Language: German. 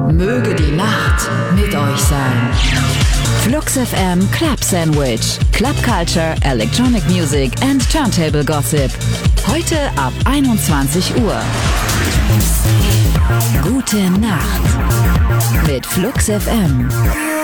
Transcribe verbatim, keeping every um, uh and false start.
Möge die Nacht mit euch sein. Flux F M Club Sandwich. Club Culture, Electronic Music and Turntable Gossip. Heute ab einundzwanzig Uhr. Gute Nacht mit Flux F M.